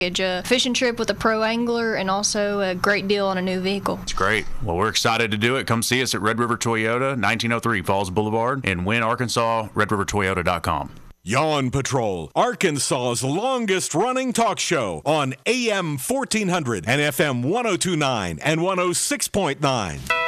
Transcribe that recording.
A fishing trip with a pro angler, and also a great deal on a new vehicle. It's great. Well, we're excited to do it. Come see us at Red River Toyota, 1903 Falls Boulevard in Wynn, Arkansas, redrivertoyota.com. Yawn Patrol, Arkansas's longest-running talk show on AM 1400 and FM 1029 and 106.9.